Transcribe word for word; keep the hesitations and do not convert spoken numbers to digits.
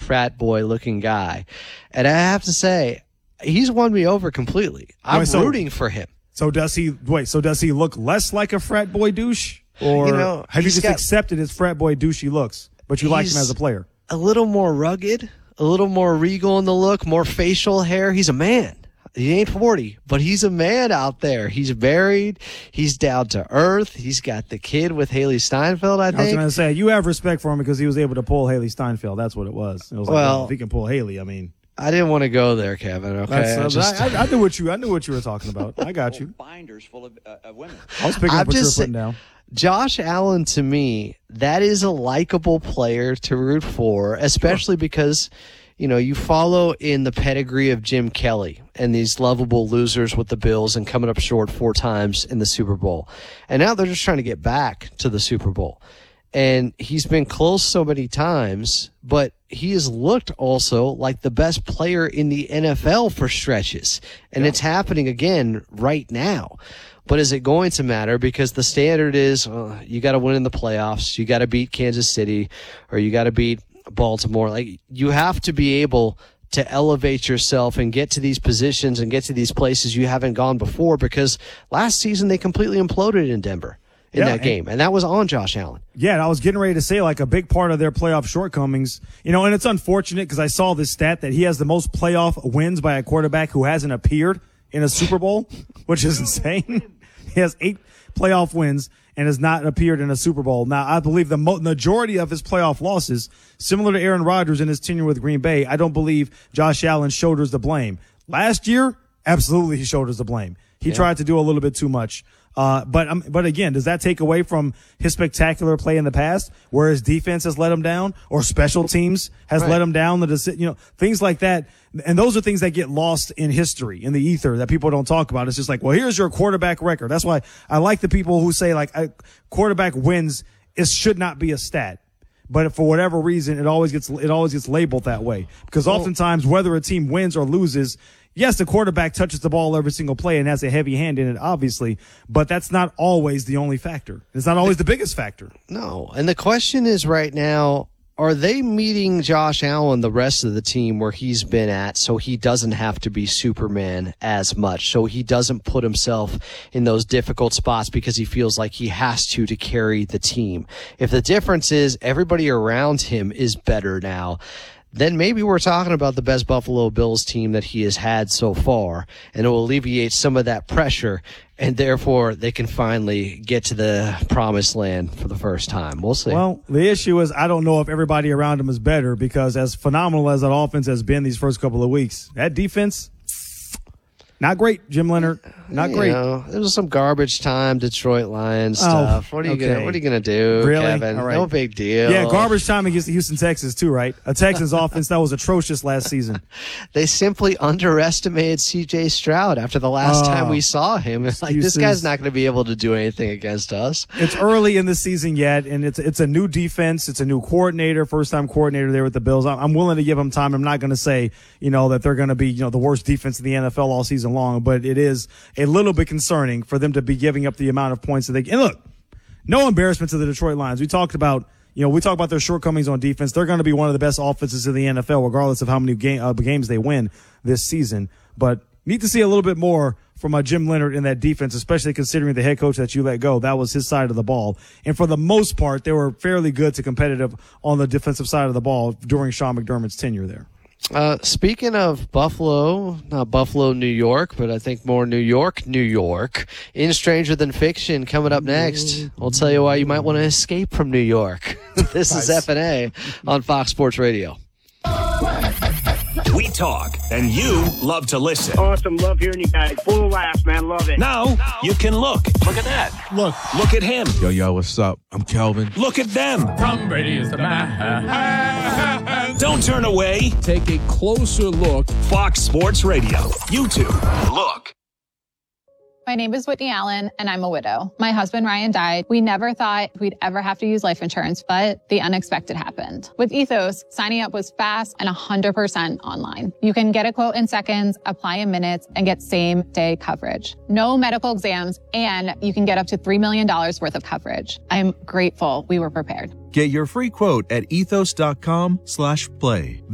frat boy looking guy. And I have to say, he's won me over completely. I'm wait, so, rooting for him. So does he, wait, so does he look less like a frat boy douche? Or you know, have you just got, accepted his frat boy douchey looks, but you like him as a player? A little more rugged, a little more regal in the look, more facial hair. He's a man. He ain't forty, but he's a man out there. He's married. He's down to earth. He's got the kid with Haley Steinfeld, I think. I was going to say, you have respect for him because he was able to pull Haley Steinfeld. That's what it was. It was well, like, well, if he can pull Haley, I mean. I didn't want to go there, Kevin. Okay, That's, uh, I, just, I, I, I knew what you. I knew what you were talking about. I got you. Binders full of uh, uh, women. I was picking I'm up what you were just putting down. Josh Allen, to me, that is a likable player to root for, especially sure. because, you know, you follow in the pedigree of Jim Kelly and these lovable losers with the Bills and coming up short four times in the Super Bowl. And now they're just trying to get back to the Super Bowl. And he's been close so many times, but he has looked also like the best player in the N F L for stretches. And yeah. it's happening again right now. But is it going to matter? Because the standard is uh, you got to win in the playoffs. You got to beat Kansas City or you got to beat Baltimore. Like, you have to be able to elevate yourself and get to these positions and get to these places you haven't gone before, because last season they completely imploded in Denver. In yeah, that game, and, and that was on Josh Allen. Yeah, and I was getting ready to say, like, a big part of their playoff shortcomings, you know, and it's unfortunate because I saw this stat that he has the most playoff wins by a quarterback who hasn't appeared in a Super Bowl, which is insane. He has eight playoff wins and has not appeared in a Super Bowl. Now, I believe the mo- majority of his playoff losses, similar to Aaron Rodgers in his tenure with Green Bay, I don't believe Josh Allen shoulders the blame. Last year, absolutely he shoulders the blame. He yeah. tried to do a little bit too much. Uh, but, um, but again, does that take away from his spectacular play in the past where his defense has let him down or special teams has right. let him down? The, you know, things like that. And those are things that get lost in history, in the ether, that people don't talk about. It's just like, well, here's your quarterback record. That's why I like the people who say, like, a quarterback wins, it should not be a stat. But for whatever reason, it always gets, it always gets labeled that way. Because oftentimes, whether a team wins or loses, yes, the quarterback touches the ball every single play and has a heavy hand in it, obviously, but that's not always the only factor. It's not always the biggest factor. No, and the question is right now, are they meeting Josh Allen, the rest of the team, where he's been at, so he doesn't have to be Superman as much, so he doesn't put himself in those difficult spots because he feels like he has to to carry the team? If the difference is everybody around him is better now, then maybe we're talking about the best Buffalo Bills team that he has had so far, and it will alleviate some of that pressure, and therefore they can finally get to the promised land for the first time. We'll see. Well, the issue is I don't know if everybody around him is better, because as phenomenal as that offense has been these first couple of weeks, that defense, not great, Jim Leonard. Not you great. Know, it was some garbage time Detroit Lions stuff. Oh, what are you okay. gonna What are you gonna do, really? Kevin? Right. No big deal. Yeah, garbage time against the Houston Texans too, right? A Texans offense that was atrocious last season. They simply underestimated C J Stroud after the last oh, time we saw him. It's like, this guy's not going to be able to do anything against us. It's early in the season yet, and it's it's a new defense. It's a new coordinator, first time coordinator there with the Bills. I'm willing to give them time. I'm not going to say, you know, that they're going to be, you know, the worst defense in the N F L all season long, but it is is a little bit concerning for them to be giving up the amount of points that they – and look, no embarrassment to the Detroit Lions. We talked about – you know, we talk about their shortcomings on defense. They're going to be one of the best offenses in the N F L, regardless of how many game, uh, games they win this season. But need to see a little bit more from uh, Jim Leonard in that defense, especially considering the head coach that you let go. That was his side of the ball. And for the most part, they were fairly good to competitive on the defensive side of the ball during Sean McDermott's tenure there. Uh, speaking of Buffalo, not Buffalo, New York, but I think more New York, New York, in Stranger Than Fiction coming up next. I'll tell you why you might want to escape from New York. This is F and A on Fox Sports Radio. We talk, and you love to listen. Awesome. Love hearing you guys. Full of laughs, man. Love it. Now, now you can look. Look at that. Look. Look at him. Yo, yo, what's up? I'm Kelvin. Look at them. Tom Brady is the man. Don't turn away. Take a closer look. Fox Sports Radio. YouTube. Look. My name is Whitney Allen, and I'm a widow. My husband, Ryan, died. We never thought we'd ever have to use life insurance, but the unexpected happened. With Ethos, signing up was fast and one hundred percent online. You can get a quote in seconds, apply in minutes, and get same-day coverage. No medical exams, and you can get up to three million dollars worth of coverage. I'm grateful we were prepared. Get your free quote at ethos.com slash play.